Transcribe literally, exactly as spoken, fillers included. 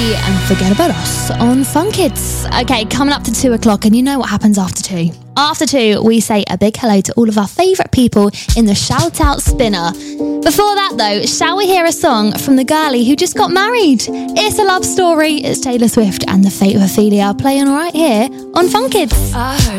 Lee and Forget About Us on Fun Kids. Okay, coming up to two o'clock, and you know what happens after two. After two, we say a big hello to all of our favourite people in the Shout Out Spinner. Before that, though, shall we hear a song from the girlie who just got married? It's a love story. It's Taylor Swift and The Fate of Ophelia playing right here on Fun Kids. I heard